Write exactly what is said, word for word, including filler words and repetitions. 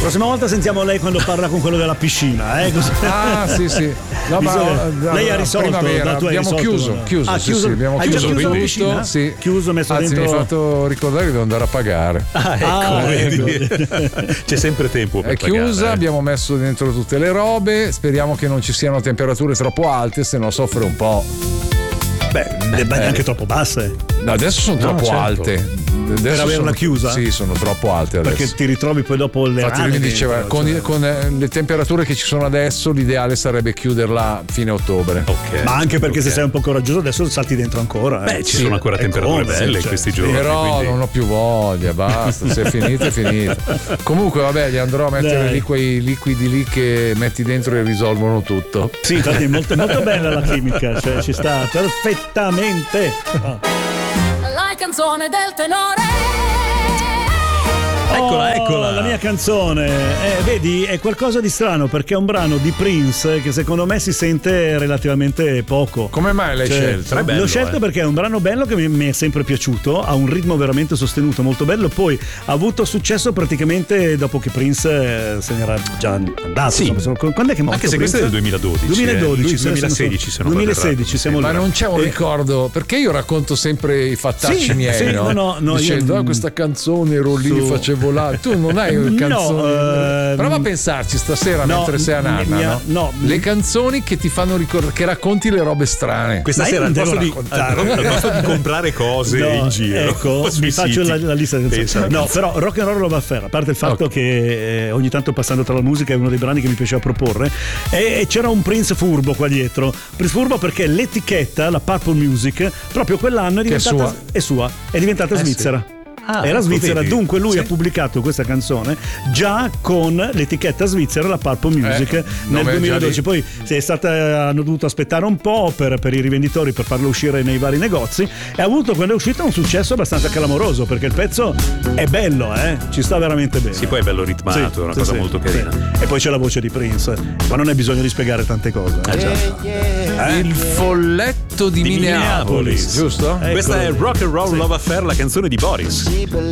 Prossima volta sentiamo lei quando parla con quello della piscina, eh? Così. Ah, sì, sì. No, Bisogna... ma, lei ha risolto, primavera, da tu hai abbiamo risolto, chiuso, no? chiuso, ah, sì, chiuso, sì, abbiamo hai chiuso, già chiuso la tutto, piscina? sì. Chiuso, messo Anzi, dentro. mi hai fatto ricordare che devo andare a pagare. Ah, ecco, Ah, vedi. ecco. C'è sempre tempo per È chiusa, pagare, eh. abbiamo messo dentro tutte le robe, speriamo che non ci siano temperature troppo alte, se no soffre un po'. Beh, eh, neanche troppo basse. No, adesso sono No, troppo certo. alte. Adesso Per averla sono, chiusa? Sì, sono troppo alte adesso. Perché ti ritrovi poi dopo le Infatti rane lui mi diceva, dentro, con, cioè. con eh, le temperature che ci sono adesso, l'ideale sarebbe chiuderla a fine ottobre. Ok. Ma anche perché se Ok. sei un po' coraggioso adesso salti dentro ancora. Eh. Beh, ci sono ancora È temperature come, belle sì, in cioè, questi sì. giorni. Però quindi- non ho più voglia, basta, se è finita è finita. Comunque vabbè, li andrò a mettere Dai. lì quei liquidi lì che metti dentro e risolvono tutto. Sì, infatti è molto, molto bella la chimica, cioè ci sta perfettamente. Ah. La canzone del tenore. Eccola, Oh, eccola. La mia canzone, eh, vedi, è qualcosa di strano perché è un brano di Prince che secondo me si sente relativamente poco. Come mai l'hai Cioè, scelto? è bello, L'ho scelto eh. perché è un brano bello che mi, mi è sempre piaciuto, ha un ritmo veramente sostenuto, molto bello. Poi ha avuto successo praticamente dopo che Prince eh, se n'era già andato. Sì. Insomma, quando è che è morto Anche se Prince? questo è del duemiladodici. duemiladodici, eh. sì, duemilasedici se non vado duemilasedici siamo Ma lì. non c'è un Eh, ricordo, perché io racconto sempre i fattacci Sì, miei, sì, no? no, no, no, Dicendo, io- ah, questa canzone ero lì, Su- facevo là. Tu non hai No, canzoni. ehm, Prova a pensarci stasera no, mentre sei a nanna, mia- no? no. Le canzoni che ti fanno ricordare, che racconti le robe strane. Questa Ma io sera non al posto, devo di, raccontare. al posto di comprare cose No, in giro ecco, sui vi faccio siti. la, la lista del Pensa. No, però Rock and Roll Love Affair, a parte il fatto Ok. che eh, ogni tanto passando tra la musica è uno dei brani che mi piaceva proporre, e, e c'era un Prince furbo qua dietro. Prince furbo perché l'etichetta, la Purple Music, proprio quell'anno è Che è diventata sua. è sua, è diventata Eh, sì. svizzera. Ah, Era ecco, svizzera, vedi? dunque lui Sì. ha pubblicato questa canzone già con l'etichetta svizzera, la Purple Music, Eh, nel nome già duemiladodici. lì. Poi si è stata, hanno dovuto aspettare un po' per, per i rivenditori per farlo uscire nei vari negozi, e ha avuto, quando è uscito, un successo abbastanza clamoroso perché il pezzo è bello, eh? Ci sta veramente bene. Sì, poi è bello ritmato, Sì, è una sì, cosa sì, molto sì. carina. E poi c'è la voce di Prince, ma non hai bisogno di spiegare tante cose. Ah, già. Eh? Il folletto di, Di Minneapolis, Minneapolis. giusto? Ecco. Questa è Rock and Roll Sì. Love Affair, la canzone di Boris.